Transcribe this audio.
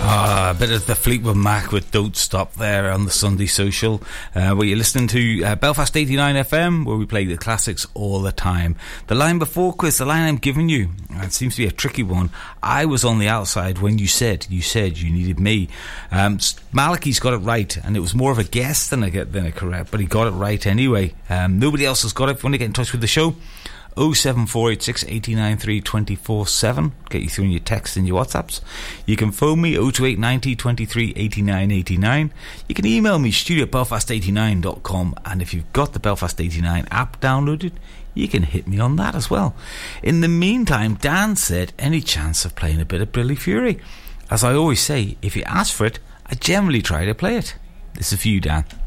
A bit of the Fleetwood Mac with Don't Stop there on the Sunday Social, where you're listening to Belfast 89 FM, where we play the classics all the time. The line before, Chris, the line I'm giving you, it seems to be a tricky one. I was on the outside when you said you needed me. Malachi's got it right, and it was more of a guess than a correct, but he got it right anyway. Nobody else has got it. If you want to get in touch with the show, 07486 893 247. Get you through in your texts and your WhatsApps. You can phone me 028 90 23 89 89. You can email me studio@belfast89.com, and if you've got the Belfast 89 app downloaded, you can hit me on that as well. In the meantime, Dan said, any chance of playing a bit of Billy Fury? As I always say, if you ask for it, I generally try to play it. This is for you, Dan.